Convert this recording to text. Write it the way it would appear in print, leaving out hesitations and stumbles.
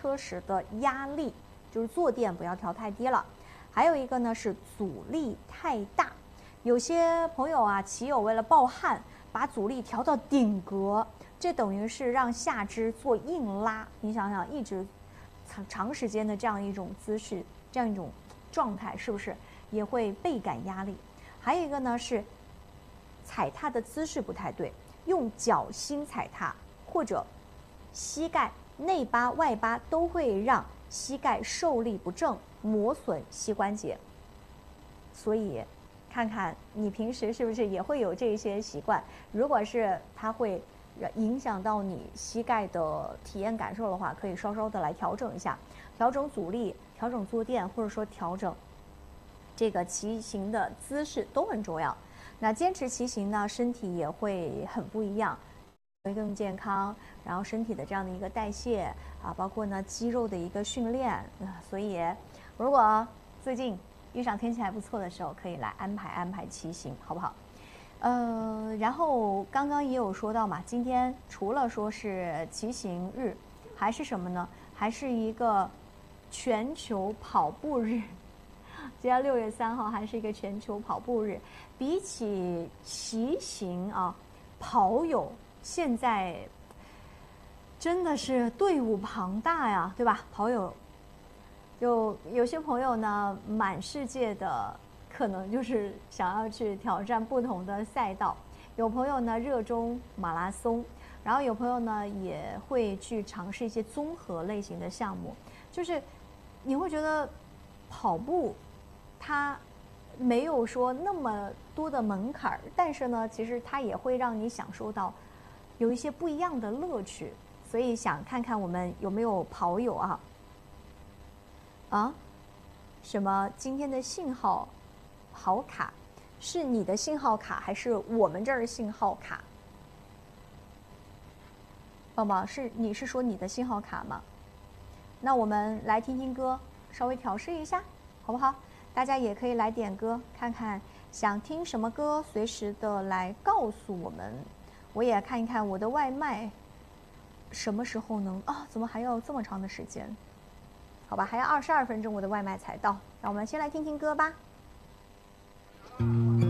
车时的压力，就是坐垫不要调太低了。还有一个呢是阻力太大，有些朋友啊，骑友为了暴汗，把阻力调到顶格，这等于是让下肢做硬拉。你想想，一直长时间的这样一种姿势，这样一种状态，是不是也会倍感压力？还有一个呢是踩踏的姿势不太对，用脚心踩踏或者膝盖内八外八都会让膝盖受力不正，磨损膝关节。所以看看你平时是不是也会有这些习惯，如果是它会影响到你膝盖的体验感受的话，可以稍稍的来调整一下，调整阻力，调整坐垫，或者说调整这个骑行的姿势都很重要。那坚持骑行呢，身体也会很不一样，会更健康，然后身体的这样的一个代谢啊，包括呢肌肉的一个训练所以如果最近遇上天气还不错的时候，可以来安排骑行，好不好？然后刚刚也有说到嘛，今天除了说是骑行日，还是什么呢？还是一个全球跑步日。今天6月3号还是一个全球跑步日。比起骑行啊，跑友现在真的是队伍庞大呀，对吧？跑友就有些朋友呢，满世界的可能就是想要去挑战不同的赛道。有朋友呢热衷马拉松，然后有朋友呢也会去尝试一些综合类型的项目。就是你会觉得跑步它没有说那么多的门槛，但是呢，其实它也会让你享受到有一些不一样的乐趣。所以想看看我们有没有跑友什么今天的信号好卡，是你的信号卡还是我们这儿信号卡？宝宝，你是说你的信号卡吗？那我们来听听歌，稍微调试一下，好不好？大家也可以来点歌，看看想听什么歌，随时的来告诉我们。我也看一看我的外卖什么时候能怎么还要这么长的时间？好吧，还要22分钟我的外卖才到。让我们先来听听歌吧。